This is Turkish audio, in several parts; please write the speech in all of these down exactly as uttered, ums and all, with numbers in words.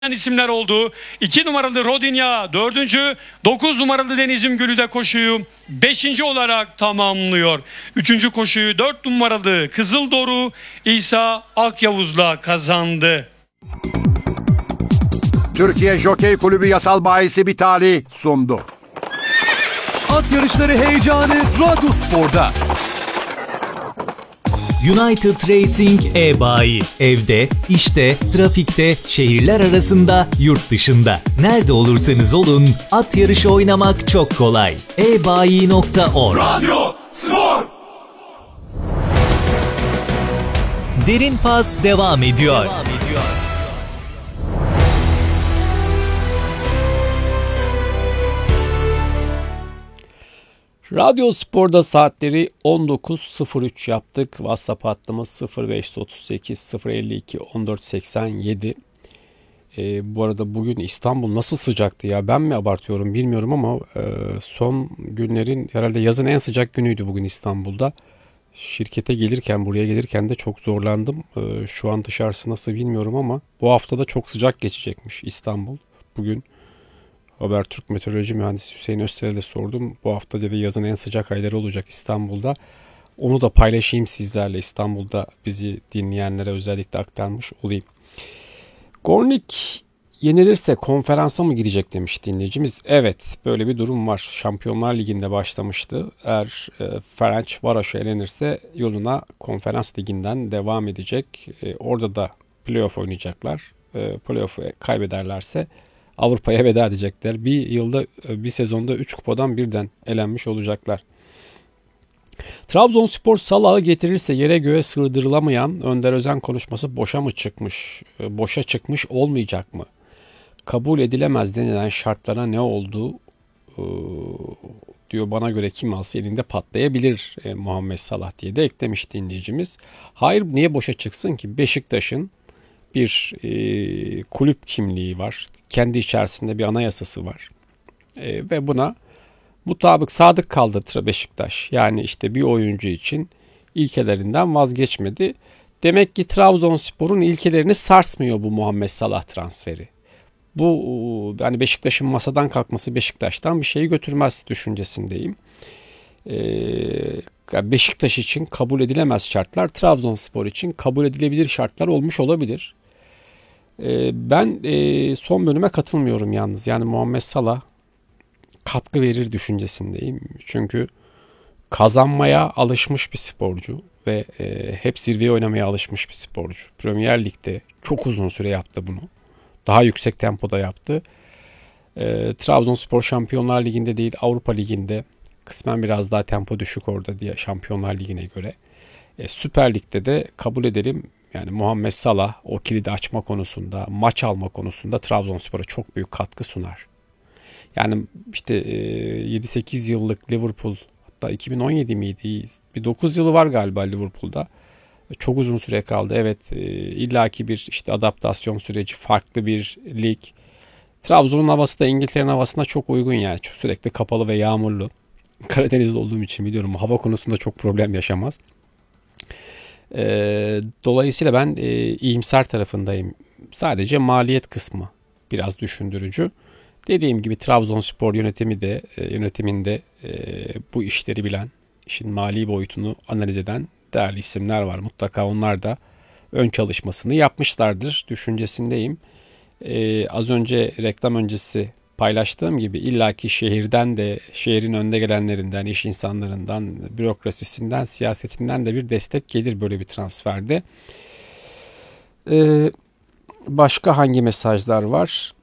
isimler oldu. iki numaralı Rodinya dördüncü, dokuz numaralı Denizim Gülü de koşuyu beşinci olarak tamamlıyor. üçüncü koşuyu dört numaralı Kızıl Doru İsa Akyavuz'la kazandı. Türkiye Jokey Kulübü Yasal Bayisi Bitali sundu. At yarışları heyecanı Radyospor'da. United Racing e-bayi. Evde, işte, trafikte, şehirler arasında, yurt dışında. Nerede olursanız olun, at yarışı oynamak çok kolay. e bayi nokta org. Radyo Spor. Derin Pas devam ediyor. Devam ediyor. Radyo Spor'da saatleri on dokuz sıfır üç yaptık. WhatsApp hattımız sıfır beş otuz sekiz sıfır elli iki on dört seksen yedi. Ee, bu arada bugün İstanbul nasıl sıcaktı ya? Ben mi abartıyorum bilmiyorum ama e, son günlerin herhalde yazın en sıcak günüydü bugün İstanbul'da. Şirkete gelirken, buraya gelirken de çok zorlandım. Ee, şu an dışarısı nasıl bilmiyorum ama bu hafta da çok sıcak geçecekmiş İstanbul. Bugün Habertürk Meteoroloji Mühendisi Hüseyin Özterel'e sordum. Bu hafta dedi yazın en sıcak ayları olacak İstanbul'da. Onu da paylaşayım sizlerle, İstanbul'da bizi dinleyenlere özellikle aktarmış olayım. Gornik yenilirse konferansa mı girecek demiş dinleyicimiz. Evet, böyle bir durum var. Şampiyonlar Ligi'nde başlamıştı. Eğer e, Ferencvaroş'a elenirse yoluna konferans liginden devam edecek. E, orada da playoff oynayacaklar. E, playoff'u kaybederlerse Avrupa'ya veda edecekler. Bir yılda, bir sezonda üç kupadan birden elenmiş olacaklar. Trabzonspor Salah'ı getirirse yere göğe sığdırılamayan Önder Özen konuşması boşa mı çıkmış? Boşa çıkmış olmayacak mı? Kabul edilemez denilen şartlara ne oldu? Ee, diyor, bana göre kim alsa elinde patlayabilir e, Muhammed Salah diye de eklemiş dinleyicimiz. Hayır, niye boşa çıksın ki? Beşiktaş'ın bir e, kulüp kimliği var. Kendi içerisinde bir anayasası var. E, ve buna mutabık sadık kaldı Beşiktaş. Yani işte bir oyuncu için ilkelerinden vazgeçmedi. Demek ki Trabzonspor'un ilkelerini sarsmıyor bu Muhammed Salah transferi. Bu yani Beşiktaş'ın masadan kalkması Beşiktaş'tan bir şeyi götürmez düşüncesindeyim. Ee, Beşiktaş için kabul edilemez şartlar Trabzonspor için kabul edilebilir şartlar olmuş olabilir. Ee, ben e, son bölüme katılmıyorum yalnız. Yani Muhammed Salah katkı verir düşüncesindeyim. Çünkü kazanmaya alışmış bir sporcu ve e, hep zirveye oynamaya alışmış bir sporcu. Premier Lig'de çok uzun süre yaptı bunu. Daha yüksek tempoda yaptı. E, Trabzonspor Şampiyonlar Ligi'nde değil, Avrupa Ligi'nde kısmen biraz daha tempo düşük orada diye Şampiyonlar Ligi'ne göre. E, Süper Lig'de de kabul edelim, yani Muhammed Salah o kilidi açma konusunda, maç alma konusunda Trabzonspor'a çok büyük katkı sunar. Yani işte yedi sekiz yıllık Liverpool, hatta iki bin on yedi miydi? Bir dokuz yılı var galiba Liverpool'da. Çok uzun süre kaldı. Evet, illaki bir işte adaptasyon süreci, farklı bir lig. Trabzon'un havası da İngiltere'nin havasına çok uygun yani. Çok sürekli kapalı ve yağmurlu. Karadeniz'de olduğum için biliyorum. Hava konusunda çok problem yaşamaz. Dolayısıyla ben iyimser tarafındayım. Sadece maliyet kısmı biraz düşündürücü. Dediğim gibi Trabzonspor yönetimi de yönetiminde e, bu işleri bilen, işin mali boyutunu analiz eden değerli isimler var. Mutlaka onlar da ön çalışmasını yapmışlardır düşüncesindeyim. E, az önce reklam öncesi paylaştığım gibi illaki şehirden de, şehrin önde gelenlerinden, iş insanlarından, bürokrasisinden, siyasetinden de bir destek gelir böyle bir transferde. E, başka hangi mesajlar var?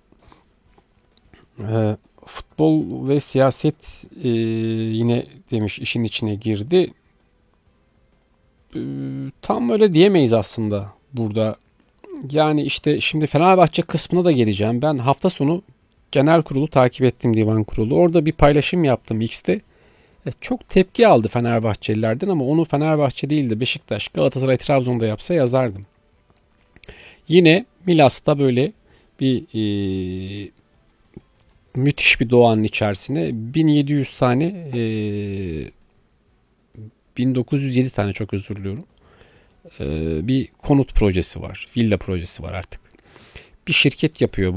E, futbol ve siyaset e, yine demiş işin içine girdi. E, tam öyle diyemeyiz aslında burada. Yani işte şimdi Fenerbahçe kısmına da geleceğim. Ben hafta sonu genel kurulu takip ettim, divan kurulu. Orada bir paylaşım yaptım X'te. E, çok tepki aldı Fenerbahçelilerden ama onu Fenerbahçe değil de Beşiktaş, Galatasaray, Trabzon'da yapsa yazardım. Yine Milas'ta böyle bir e, müthiş bir doğanın içerisine bin yedi yüz tane e, bin dokuz yüz yedi tane, çok özür diliyorum, e, bir konut projesi var. Villa projesi var artık. bir şirket yapıyor